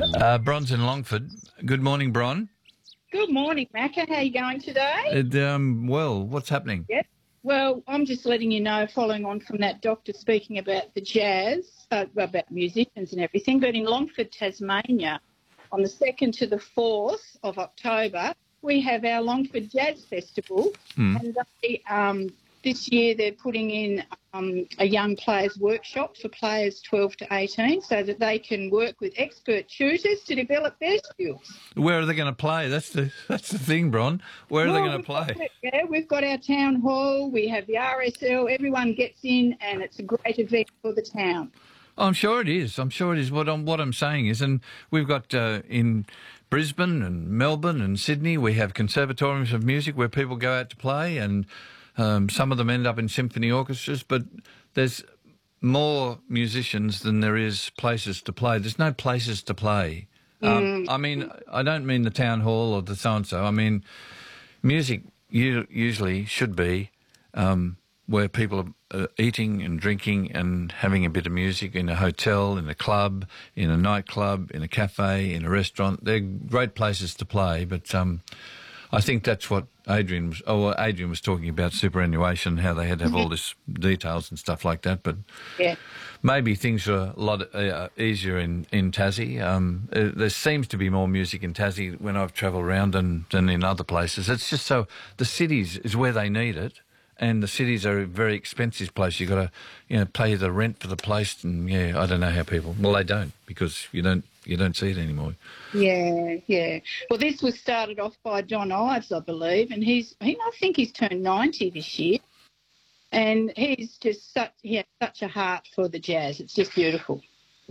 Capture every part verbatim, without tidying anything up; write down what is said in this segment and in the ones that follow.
Uh, Bron's in Longford. Good morning, Bron. Good morning, Macca. How are you going today? It, um, well, what's happening? Yep. Well, I'm just letting you know, following on from that doctor speaking about the jazz, uh, about musicians and everything, but in Longford, Tasmania, on the second to the fourth of October, we have our Longford Jazz Festival. Mm. And they, um, this year they're putting in um, a young players workshop for players twelve to eighteen so that they can work with expert tutors to develop their skills. Where are they going to play? That's the that's the thing, Bron. Where are well, they going to play? Got, yeah, we've got our town hall, we have the R S L, everyone gets in and it's a great event for the town. I'm sure it is. I'm sure it is. What I'm, what I'm saying is, and we've got uh, in Brisbane and Melbourne and Sydney, we have conservatoriums of music where people go out to play, and um, some of them end up in symphony orchestras, but there's more musicians than there is places to play. There's no places to play. Um, Mm. I mean, I don't mean the town hall or the so-and-so. I mean, music u- usually should be um, where people are uh, eating and drinking and having a bit of music in a hotel, in a club, in a nightclub, in a cafe, in a restaurant. They're great places to play, but um, I think that's what Adrian was, oh, Adrian was talking about, superannuation, how they had to have all this details and stuff like that, but Yeah. maybe things are a lot uh, easier in, in Tassie. Um, uh, there seems to be more music in Tassie when I've travelled around than, than in other places. It's just so the cities is where they need it, and the cities are a very expensive place. You've got to, you know, pay the rent for the place, and yeah, I don't know how people. Well, they don't because you don't you don't see it anymore. Yeah, yeah. Well, this was started off by John Ives, I believe, and he's he, I think he's turned ninety this year, and he's just such he has such a heart for the jazz. It's just beautiful.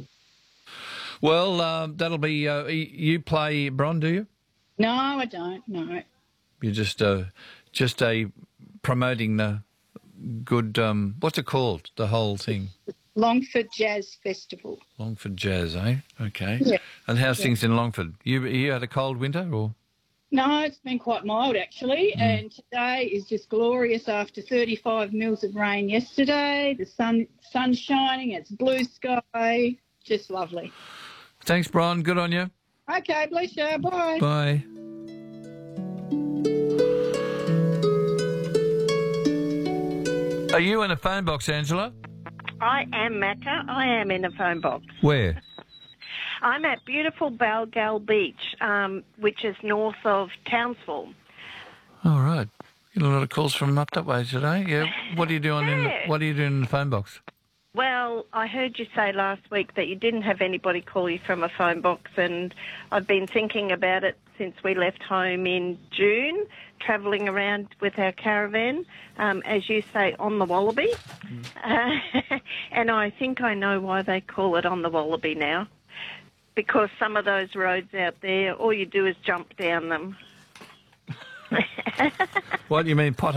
Well, uh, that'll be uh, y- you play Bron, do you? No, I don't. No. You're just uh, just a promoting the good. Um, what's it called? The whole thing. Longford Jazz Festival. Longford Jazz, eh? Okay. Yeah. And how's Yeah. things in Longford? You you had a cold winter, or? No, it's been quite mild actually, Mm. and today is just glorious after thirty-five mils of rain yesterday. The sun sun's shining, it's blue sky, just lovely. Thanks, Brian. Good on you. Okay, bless you. Bye. Bye. Are you in a phone box, Angela? I am, Macca. I am in a phone box. Where? I'm at beautiful Balgal Beach, um, which is north of Townsville. All right. Getting a lot of calls from up that way today. Yeah. What are you doing in the, Yeah. What are you doing in the phone box? Well, I heard you say last week that you didn't have anybody call you from a phone box, and I've been thinking about it since we left home in June, travelling around with our caravan, um, as you say, on the Wallaby. Uh, and I think I know why they call it on the Wallaby now, because some of those roads out there, all you do is jump down them. What do you mean, pot